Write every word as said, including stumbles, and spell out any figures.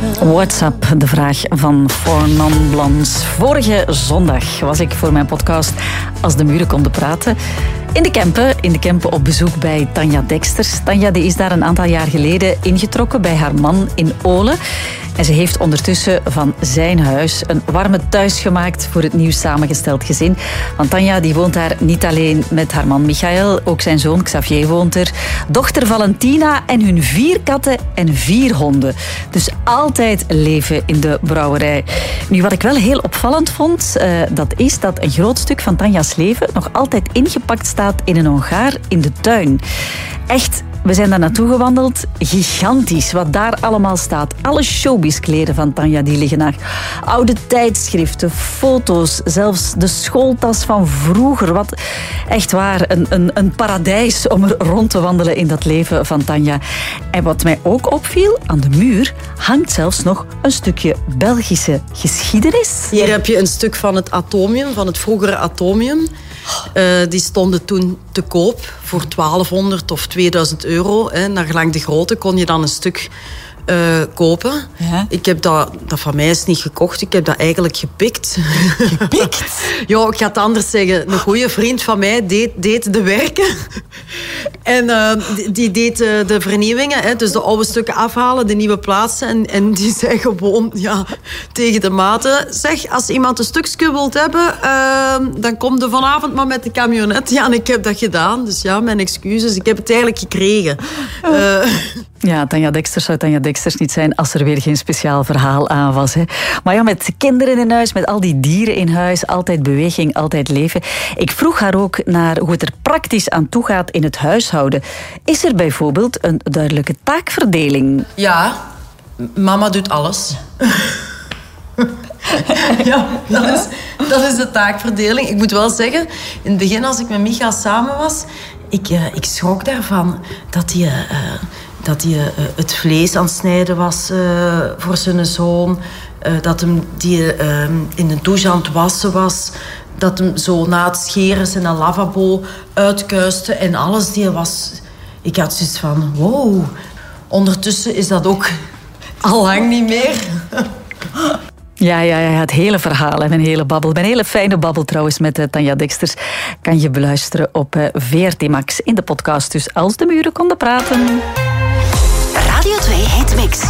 WhatsApp, de vraag van Four Non Blondes. Vorige zondag was ik voor mijn podcast Als de Muren Konden Praten in de Kempen, in de Kempen op bezoek bij Tanja Deksters. Tanja die is daar een aantal jaar geleden ingetrokken bij haar man in Olen. En ze heeft ondertussen van zijn huis een warme thuis gemaakt voor het nieuw samengesteld gezin. Want Tanja die woont daar niet alleen met haar man Michael, ook zijn zoon Xavier woont er, dochter Valentina en hun vier katten en vier honden. Dus altijd leven in de brouwerij. Nu, wat ik wel heel opvallend vond, uh, dat is dat een groot stuk van Tanja's leven nog altijd ingepakt staat in een hongaar in de tuin. Echt. We zijn daar naartoe gewandeld. Gigantisch wat daar allemaal staat. Alle showbizkleden van Tanja die liggen daar. Oude tijdschriften, foto's, zelfs de schooltas van vroeger. Wat echt waar, een, een, een paradijs om er rond te wandelen in dat leven van Tanja. En wat mij ook opviel, aan de muur hangt zelfs nog een stukje Belgische geschiedenis. Hier heb je een stuk van het atomium, van het vroegere atomium. Uh, die stonden toen te koop voor twaalfhonderd of tweeduizend euro. Hè. Naar gelang de grootte kon je dan een stuk uh, kopen. Ja. Ik heb dat, dat van mij is niet gekocht. Ik heb dat eigenlijk gepikt. Gepikt? Ja, ik ga het anders zeggen. Een goede vriend van mij deed, deed de werken. En uh, die, die deed uh, de vernieuwingen. Hè. Dus de oude stukken afhalen, de nieuwe plaatsen. En, en die zei gewoon ja, tegen de maten... Zeg, als iemand een stukje wilt hebben... Uh, dan kom je vanavond maar met de camionet. Ja, en ik heb dat gedaan. Dus ja, mijn excuses. Ik heb het eigenlijk gekregen. Uh, Ja, Tanja Deksters zou Tanja Deksters niet zijn als er weer geen speciaal verhaal aan was. Hè. Maar ja, met kinderen in huis, met al die dieren in huis, altijd beweging, altijd leven. Ik vroeg haar ook naar hoe het er praktisch aan toe gaat in het huishouden. Is er bijvoorbeeld een duidelijke taakverdeling? Ja, mama doet alles. Ja, dat is, dat is de taakverdeling. Ik moet wel zeggen, in het begin als ik met Micha samen was, ik, uh, ik schrok daarvan dat hij... Uh, dat hij uh, het vlees aan het snijden was uh, voor zijn zoon. Uh, dat hem die uh, in de douche aan het wassen was. Dat hem zo na het scheren zijn lavabo uitkuiste. En alles die was... Ik had zoiets van, wow. Ondertussen is dat ook al lang niet meer. Ja, ja, ja, het hele verhaal en een hele babbel. Een hele fijne babbel trouwens met uh, Tanja Deksters. Kan je beluisteren op uh, V R T Max in de podcast. Dus Als de Muren Konden Praten.